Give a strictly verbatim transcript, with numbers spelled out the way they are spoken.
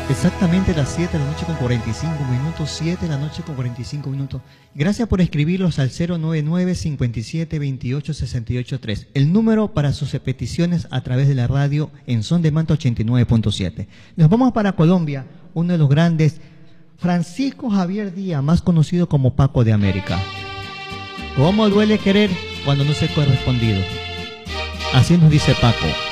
Exactamente las siete de la noche con cuarenta y cinco minutos, siete de la noche con cuarenta y cinco minutos. Gracias por escribirlos al cero nueve nueve, cinco siete, dos ocho, seis ocho tres. El número para sus peticiones a través de la radio en Son de Manta ochenta y nueve punto siete. Nos vamos para Colombia, uno de los grandes, Francisco Javier Díaz, más conocido como Paco de América. ¿Cómo duele querer cuando no se ha correspondido? Así nos dice Paco.